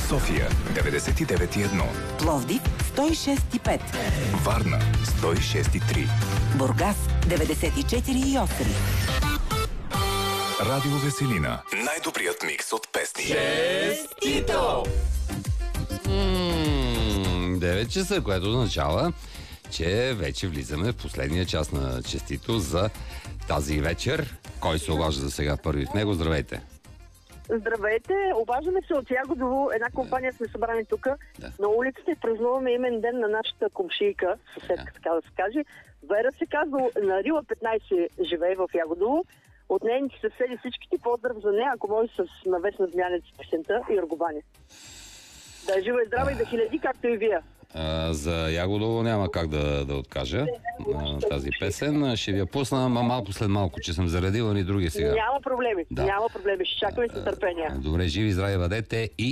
София 99,1. Пловдив 106,5. Варна 106,3. Бургас 94,8. Радио Веселина. Най-добрият микс от песни. Честито! 9 часа, което означава, че вече влизаме в последния час на Честито за тази вечер. Кой се обажда за сега първи в него? Здравейте! Здравейте, обаждаме се от Ягодово. Една компания сме събрани тук на улицата и празнуваме имен ден на нашата комшийка, съседка, така да се каже. Вера се казва, на Рила 15 живее в Ягодово. От нейните съседи всичките поздрав за нея, ако може с навес на Змянец песента и Аргобани. Да е жива и здрава и да хиляди, както и вие. За Ягодово няма как да откажа тази песен. Ще ви я пусна малко след малко, че съм заредил и други сега. Няма проблеми, няма проблеми. Ще чакаме с търпение. Добре, живи, здрави бъдете и